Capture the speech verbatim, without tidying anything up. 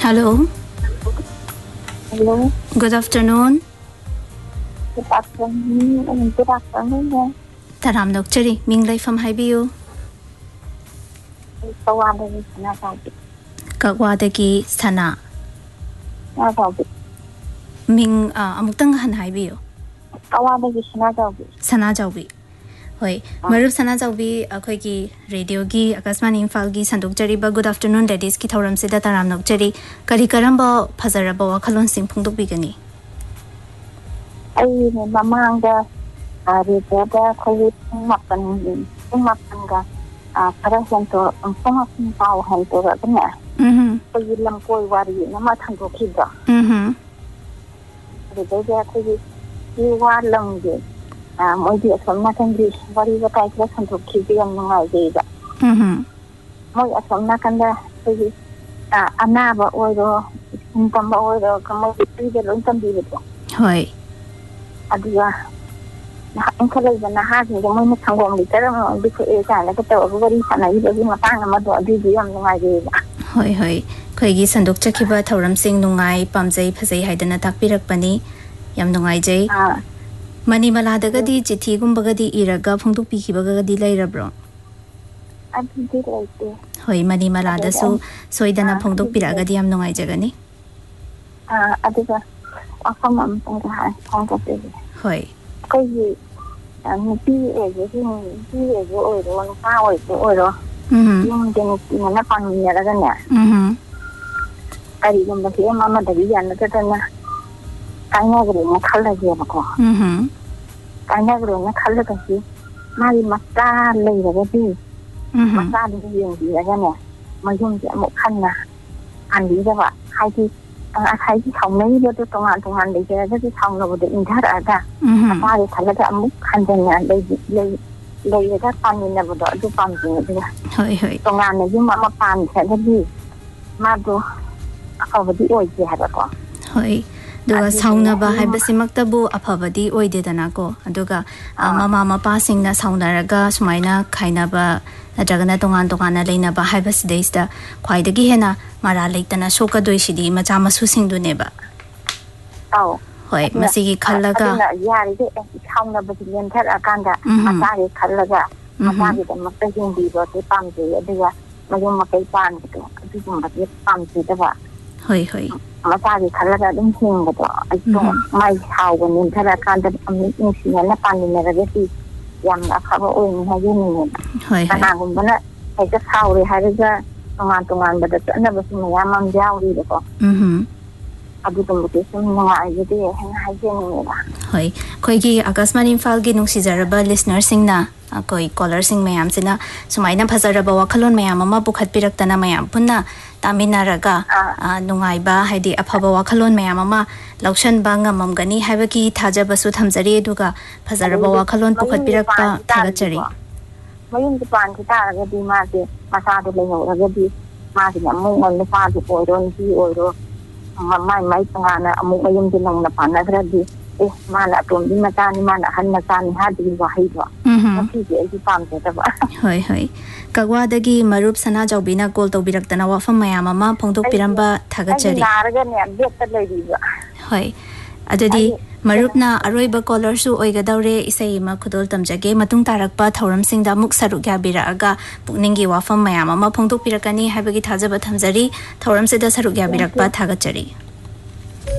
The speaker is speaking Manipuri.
Hello. Hello. Good afternoon. Good afternoon. Good afternoon. Taram Nokchari, Minglay from Haibiu. Kawadagi Sana Saubi. Kawadagi Sana. Saubi. Ming Amutang Han Haibiu. Kawadagi Sana Saubi. Sana Saubi. Hoi, Marup Sana Saubi, Akoiki, Radio Gi, Akasman Infalgi, Sandukjari, but good afternoon, ladies, Kitoram Sida Taram Nokchari, Karikaramba, Pazarabo, Kalon Sing Pundu Bigani. I Mamanga, Rita, Koyi, Mapan, Mapanga, Parasento, and some of them power hand to the dinner. Hm. So you lump boy worry, no matter who kid. Hm. The day after you are long. My dear, some nothing is very what I listen to keep you on my day. Hm. My some nothing there. Another order, income order, come over to the long be with you. Hoi. Adia. Encourage and a half in the moment come home with them because it's a little very fun. I even a time of what do you on my day. Hoi hoi. Koigi Sanduk Chakiba, Tauram Sing Nungai, Pamze, Pase, Haidana Takpirak Pani, Yam Nungai J. Mani Maladagadi, Jitigum Bagadi Iraga, Pundu Piki Bagadi Lairabro. I did like this. Hoi, Mani Malada so, so Idana Pundu Piragadi Yam Nungai Jagani? Ah, I did a common on the high point of it. Hoi. Kogi, and be a be a oil, one power to oil. Hm. Yung dinin na pang nila na. Hm. Ay yung basiya mama dali yan na na. Kanya gawin na kalagyan ako. Hm. Kanya gawin na kalagyan. May masalay na gabi. Hm. Masalay yung di na yan. Mayroon di mo kan na. Andi ba? Kahit ang asay di tawag na yun ito tungan-tungan di kaya di tawag na bude intar ada. Hm. Kapag talaga mo kan niya lay lay lay ka panin na bude do pamjing na. Hoi hoi. ตรงงานเนี่ยยิ่งมามาปานแค่ที่มาดูเอาไปที่โอ้ยเจ้าแล้วก็ Hoi. Duga sauna ba hai basimakta bu aphabadi oide dana ko aduga mama mapa sing na sauna raga sumaina khaina ba nadragana tongan tongana leina ba hai basidaista khwaidagi hena mara leitana shoka doisidi macha masu sing du ne ba เอา Hoi masigi khallaga ยาดิเอ้เข้านะบ่สิเรียนแท้อาการกะมาตาดิคันละกะมาตาดิมันก็ยิ่งดีบ่ที่ปั๊มสิอะดิว่ามันยังมาไปปานก็ที่ผมบ่ได้ปั๊มสิแต่ว่า Hoi hoi. มาตาดิคันละกะดึงหิงก็ไอ้ตรงไม่เท่ากันนี่ถ้าอาการจะมีมีสินะปานนี่นะก็สิยังอะค่ะว่าโอ้ยให้ยิ่งนี่ Hoi ข hoi. นาดผมว่าให้จะเข้าเลยให้จะตรงงานตรงงานบ่ได้จะนะบ่สิมายามมันยาวดีแล้วก็ Hm. Adu tunggu tu semua jadi hang hajen ni lah. Hoi. Koigi Akasman Infal gi nung sijaraba listener sing na koi caller sing mayam sina sumaina phazaraba wakhalon mayam ama bukhat piraktana mayam punna taminaraga nungai ba haidi aphaba wakhalon mayam ama lausan ba ngamam gani haibaki thajaba su thamjari duga phazaraba wakhalon bukhat pirakpa thagachari. Mayung ti pan kita ga di ma ti masa de le ngo ga di ma ti nam mo ngon pa ti po ron ti o ro mai mai tengana amu mayum ti nong na pan na ga di eh mana tum di mata ni mana han mata ni ha di wa hai ba ti ti ai pam te ta ba Hoi hoi. Kagwa dagi marup sana jawbina call to biraktana wa fam mayam ama phongdok piramba thagachari. na ga ne bet ta le di ba Hoi. Adadi marupna aroiba caller su oigadaure isai ma khudol tamjage matung tarakpa thoram singda muk saruk ya biraga pukningi wafam mayam ama phongdok pirakani haibagi thajaba thamjari thoram seda saruk ya birakpa thagachari.